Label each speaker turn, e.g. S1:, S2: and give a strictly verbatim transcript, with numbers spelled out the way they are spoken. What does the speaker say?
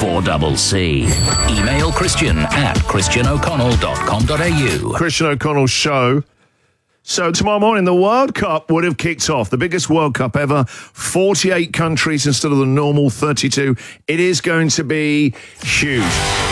S1: four C C. Email Christian at christian o'connell dot com dot a u.
S2: Christian O'Connell Show. So tomorrow morning, the World Cup would have kicked off. The biggest World Cup ever. forty-eight countries instead of the normal thirty-two. It is going to be huge.